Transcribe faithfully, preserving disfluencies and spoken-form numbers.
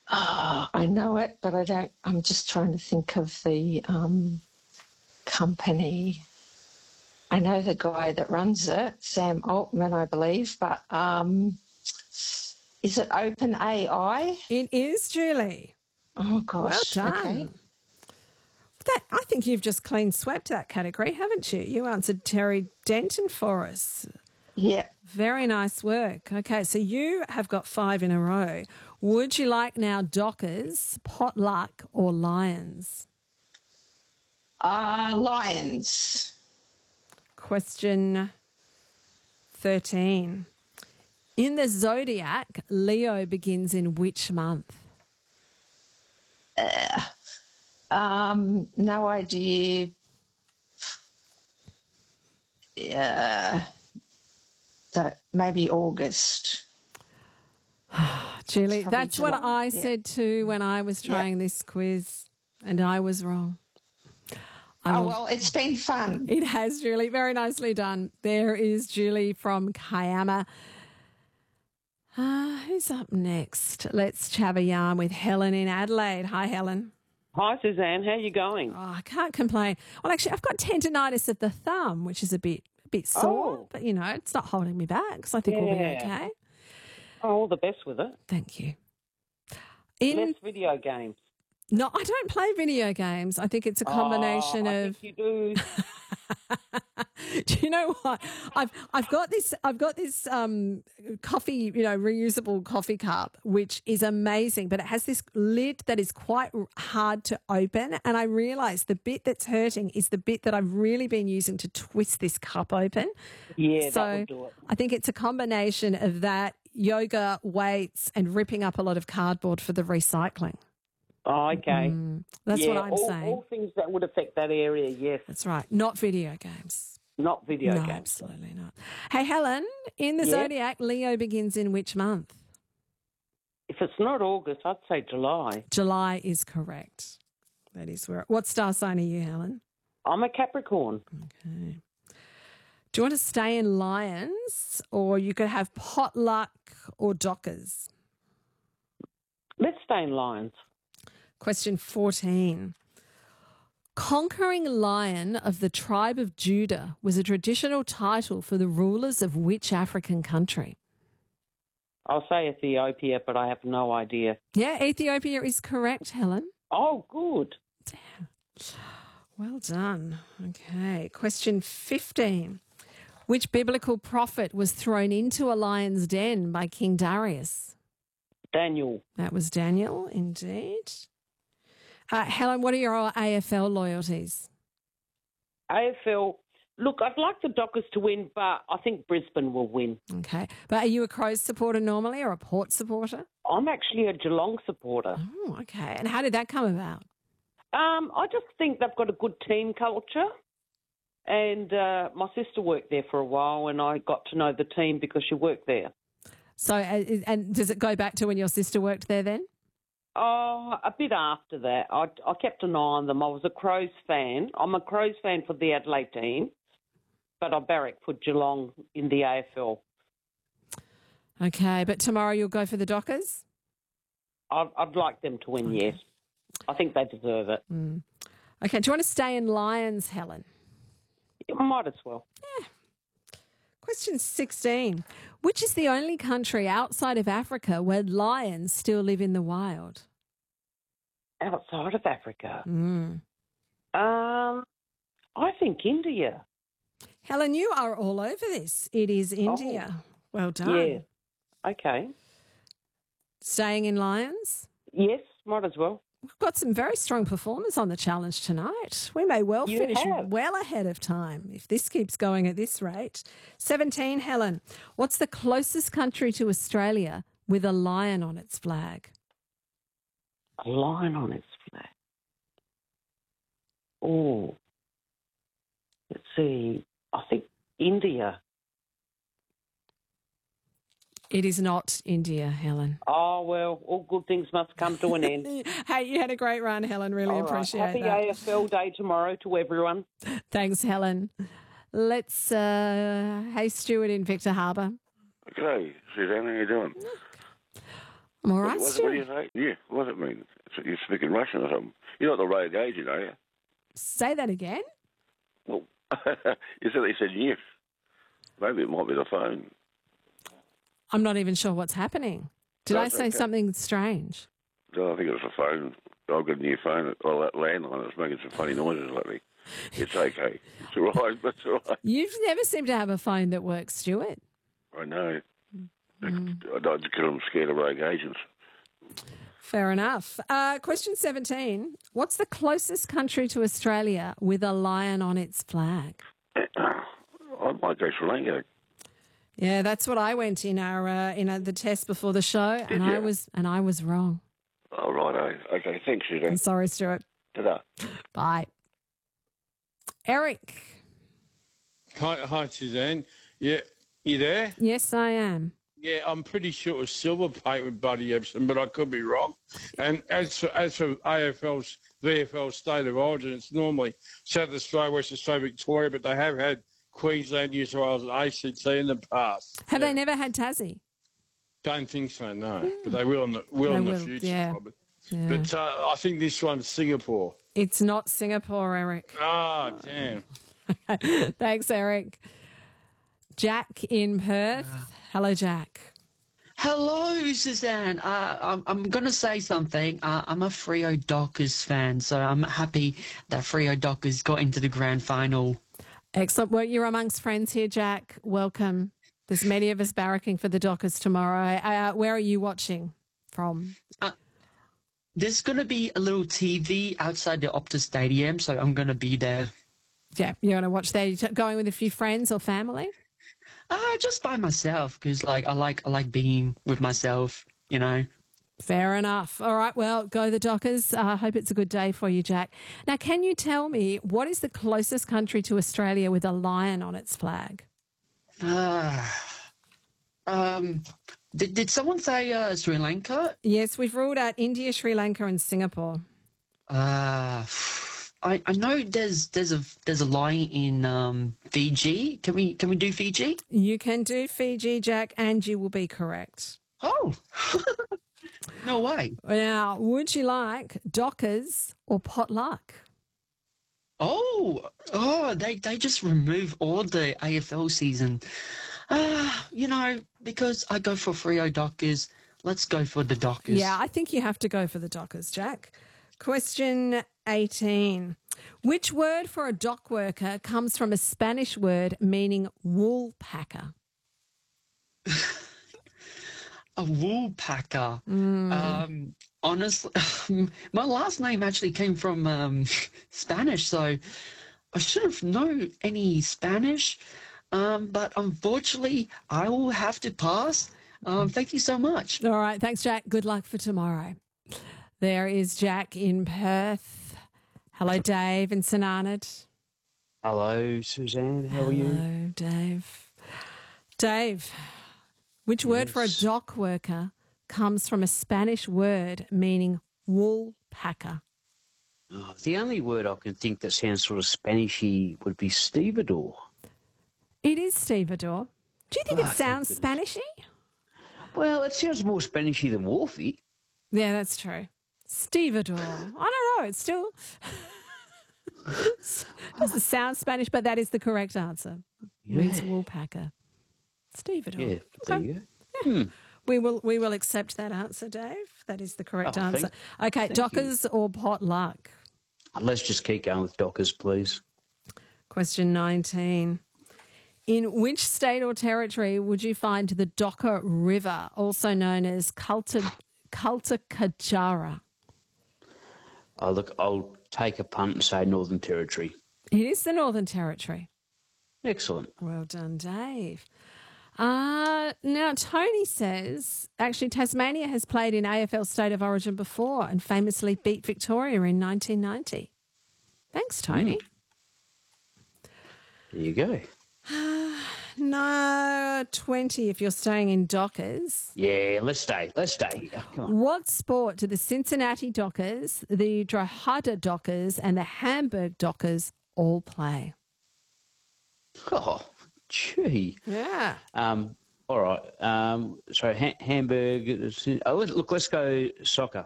Oh, I know it, but I don't. I'm just trying to think of the um, company. I know the guy that runs it, Sam Altman, I believe, but um, is it OpenAI? It is, Julie. Oh, Well gosh. done. Okay. That, I think you've just clean swept that category, haven't you? You answered Terry Denton for us. Yeah. Very nice work. Okay, so you have got five in a row. Would you like now Dockers, Potluck, or Lions? Uh, Lions. Question thirteen. In the zodiac, Leo begins in which month? Uh, um, no idea. Yeah. That maybe August. Julie, Probably that's what July. I Yeah. said too when I was trying Yeah. this quiz, and I was wrong. I Oh, will- well, it's been fun. It has, Julie. Very nicely done. There is Julie from Kiama. Uh, who's up next? Let's have a yarn with Helen in Adelaide. Hi, Helen. Hi, Suzanne. How you going? Oh, I can't complain. Well, actually, I've got tendonitis of the thumb, which is a bit a bit sore, Oh. but, you know, it's not holding me back, so I think we'll be Yeah. okay. Oh, all the best with it. Thank you. In Less video games. No, I don't play video games. I think it's a combination oh, I of. think you do. Do you know what? I've I've got this I've got this um, coffee, you know, reusable coffee cup, which is amazing, but it has this lid that is quite hard to open. And I realise the bit that's hurting is the bit that I've really been using to twist this cup open. Yeah, so that would do it. I think it's a combination of that, yoga, weights, and ripping up a lot of cardboard for the recycling. Oh, okay. Mm, that's yeah, what I'm all, saying. all things that would affect that area, yes. That's right. Not video games. Not video no, games. absolutely not. Hey, Helen, in the Yeah? zodiac, Leo begins in which month? If it's not August, I'd say July. July is correct. That is where. What star sign are you, Helen? I'm a Capricorn. Okay. Do you want to stay in Lions, or you could have Potluck or Dockers? Let's stay in Lions. Question fourteen. Conquering Lion of the tribe of Judah was a traditional title for the rulers of which African country? I'll say Ethiopia, but I have no idea. Yeah, Ethiopia is correct, Helen. Oh, good. Well done. Okay. Question fifteen. Which biblical prophet was thrown into a lion's den by King Darius? Daniel. That was Daniel, indeed. Uh, Helen, what are your A F L loyalties? A F L. Look, I'd like the Dockers to win, but I think Brisbane will win. Okay. But are you a Crows supporter normally or a Port supporter? I'm actually a Geelong supporter. Oh, okay. And how did that come about? Um, I just think they've got a good team culture. And uh, my sister worked there for a while, and I got to know the team because she worked there. So, uh, and does it go back to when your sister worked there then? Oh, a bit after that. I, I kept an eye on them. I was a Crows fan. I'm a Crows fan for the Adelaide team, but I barrack for Geelong in the A F L. Okay, but tomorrow you'll go for the Dockers? I'd, I'd like them to win, Okay. yes. I think they deserve it. Mm. Okay, do you want to stay in Lions, Helen? I might as well. Question sixteen. Which is the only country outside of Africa where lions still live in the wild? Outside of Africa. Mm. Um, I think India. Helen, you are all over this. It is India. Well done. Yeah. Okay. Staying in Lions? Yes, might as well. We've got some very strong performers on the challenge tonight. We may well You finish have. well ahead of time if this keeps going at this rate. seventeen, Helen. What's the closest country to Australia with a lion on its flag? A lion on its flag. Oh. Let's see. I think India. It is not India, Helen. Oh, well, all good things must come to an end. Hey, you had a great run, Helen. Really All right. appreciate Happy that. A F L Day tomorrow to everyone. Thanks, Helen. Let's, uh, hey, Stuart in Victor Harbour. G'day, Suzanne. How you doing? I'm all What, right, what, what do you Stuart. say? Yeah, what does it mean? So you're speaking Russian or something? You're not the rogue agent, are you? Say that again. Well, you said they said yes. Maybe it might be the phone. I'm not even sure what's happening. Did I That's say okay. something strange? No, I think it was the phone. I've got a new phone. Well, that landline is making some funny noises lately. It's okay. It's all right. That's all right. You've never seemed to have a phone that works, Stuart. I know. Mm. I don't because I'm scared of rogue agents. Fair enough. Uh, question seventeen. What's the closest country to Australia with a lion on its flag? I might go Sri Lanka. Yeah, that's what I went in our uh, in uh, the test before the show, and I you? was and I was wrong. Oh, right. Okay, thanks, I'm Suzanne. sorry, Stuart. Ta-da. Bye. Eric. Hi, hi, Suzanne. Yeah, you there? Yes, I am. Yeah, I'm pretty sure it was silver plate with Buddy Epson, but I could be wrong. And as for, as for A F L's, V F L's state of origin, it's normally South Australia, West Australia, Victoria, but they have had Queensland, New South Wales, and A C T in the past. Have Yeah. they never had Tassie? Don't think so, no. But they will in the, will They in the will, future, yeah. probably. Yeah. But uh, I think this one's Singapore. It's not Singapore, Eric. Ah, damn. Thanks, Eric. Jack in Perth. Hello, Jack. Hello, Suzanne. Uh, I'm, I'm going to say something. Uh, I'm a Freo Dockers fan, so I'm happy that Freo Dockers got into the grand final. Excellent. Well, you're amongst friends here, Jack. Welcome. There's many of us barracking for the Dockers tomorrow. Uh, where are you watching from? There's going to be a little T V outside the Optus Stadium, so I'm going to be there. Yeah, you're going to watch there. You going with a few friends or family? Uh, just by myself, because like I like I like being with myself, you know. Fair enough. All right, well, go the Dockers. I uh, hope it's a good day for you, Jack. Now, can you tell me what is the closest country to Australia with a lion on its flag? Uh, um, did, did someone say uh, Sri Lanka? Yes, we've ruled out India, Sri Lanka and Singapore. Uh, I, I know there's there's a there's a lion in um, Fiji. Can we can we do Fiji? You can do Fiji, Jack, and you will be correct. Oh, no way. Now, would you like Dockers or potluck? Oh, oh, they they just remove all the A F L season. Ah, uh, you know, because I go for Freo Dockers. Let's go for the Dockers. Yeah, I think you have to go for the Dockers, Jack. Question eighteen. Which word for a dock worker comes from a Spanish word meaning wool packer? A wool packer. Mm. Um, honestly, my last name actually came from um, Spanish, so I should have known any Spanish. Um, but unfortunately, I will have to pass. Um, thank you so much. All right. Thanks, Jack. Good luck for tomorrow. There is Jack in Perth. Hello, Dave in St Arnaud. Hello, Suzanne. How are you? Hello, Dave. Dave, which word for a Yes. dock worker comes from a Spanish word meaning wool packer? Oh, the only word I can think that sounds sort of Spanishy would be stevedore. It is stevedore. Do you think Oh, it thank sounds goodness. Spanishy? Well, it sounds more Spanishy than Wharfy. Yeah, that's true. Stevedore. I don't know. It's still doesn't sound Spanish, but that is the correct answer. Yeah. Means woolpacker. Stevedore. Yeah, there Okay. you go. Hmm. We will we will accept that answer, Dave. That is the correct Oh, thank- answer. Okay, thank Dockers or potluck? Let's just keep going with Dockers, please. Question nineteen. In which state or territory would you find the Docker River, also known as Culta, Cultakajara? Oh, look, I'll take a punt and say Northern Territory. It is the Northern Territory. Excellent. Well done, Dave. Uh, now, Tony says, actually, Tasmania has played in A F L State of Origin before and famously beat Victoria in nineteen ninety. Thanks, Tony. There you go. No, twenty if you're staying in Dockers. Yeah, let's stay. Let's stay here. Come on. What sport do the Cincinnati Dockers, the Drogheda Dockers, and the Hamburg Dockers all play? Oh, gee. Yeah. Um, All right. Um, so ha- Hamburg. Oh, let- look, let's go soccer.